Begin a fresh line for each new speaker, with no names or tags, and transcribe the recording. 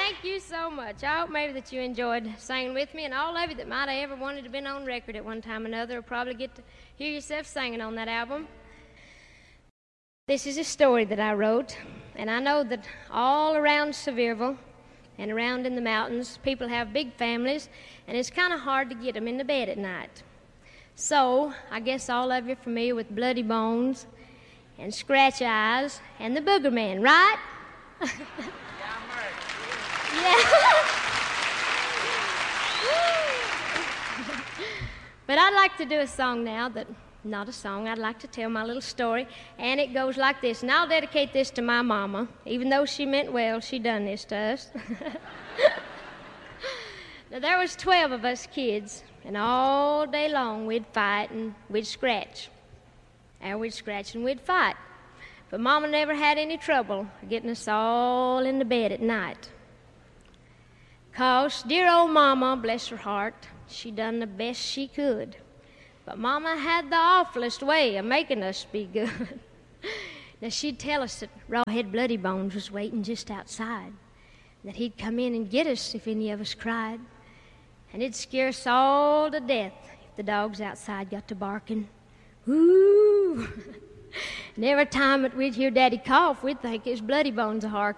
Thank you so much. I hope maybe that you enjoyed singing with me, and all of you that might have ever wanted to been on record at one time or another will probably get to hear yourself singing on that album. This is a story that I wrote, and I know that all around Sevierville and around in the mountains, people have big families, and it's kind of hard to get them into bed at night. So, I guess all of you are familiar with Bloody Bones and Scratch Eyes and the Booger Man, right? Yeah. But I'd like to do a song now not a song, I'd like to tell my little story, and it goes like this. And I'll dedicate this to my mama. Even though she meant well, she done this to us. Now, there was 12 of us kids, and all day long we'd fight and we'd scratch. And we'd scratch and we'd fight. But Mama never had any trouble getting us all into bed at night. 'Cause dear old Mama, bless her heart, she done the best she could. But Mama had the awfulest way of making us be good. Now, she'd tell us that Rawhead Bloody Bones was waiting just outside, that he'd come in and get us if any of us cried. And it'd scare us all to death if the dogs outside got to barking. Woo! And every time that we'd hear Daddy cough, we'd think it was Bloody Bones a-harking.